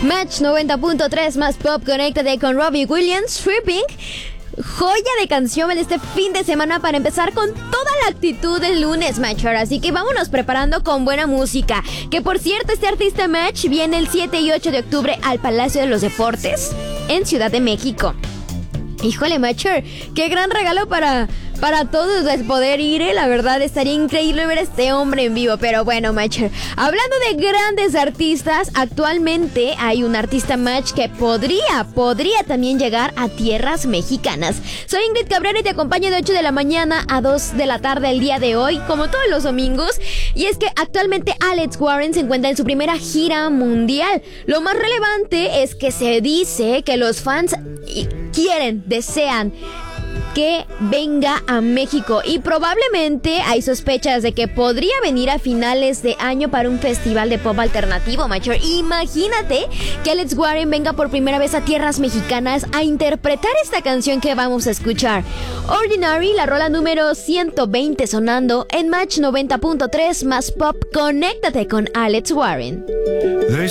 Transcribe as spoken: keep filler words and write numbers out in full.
Match noventa punto tres más pop, conéctate con Robbie Williams, Tripping. Joya de canción en este fin de semana para empezar con toda la actitud del lunes, Matcher. Así que vámonos preparando con buena música. Que por cierto, este artista Match viene el siete y ocho de octubre al Palacio de los Deportes en Ciudad de México. Híjole, Matcher, qué gran regalo para, para todos el poder ir, ¿eh? La verdad, estaría increíble ver a este hombre en vivo. Pero bueno, Matcher, hablando de grandes artistas, actualmente hay un artista Match que podría, podría también llegar a tierras mexicanas. Soy Ingrid Cabrera y te acompaño de ocho de la mañana a dos de la tarde el día de hoy, como todos los domingos. Y es que actualmente Alex Warren se encuentra en su primera gira mundial. Lo más relevante es que se dice que los fans quieren, desean que venga a México y probablemente hay sospechas de que podría venir a finales de año para un festival de pop alternativo, Macho. Imagínate que Alex Warren venga por primera vez a tierras mexicanas a interpretar esta canción que vamos a escuchar. Ordinary, la rola número ciento veinte sonando en Match noventa punto tres más pop. Conéctate con Alex Warren.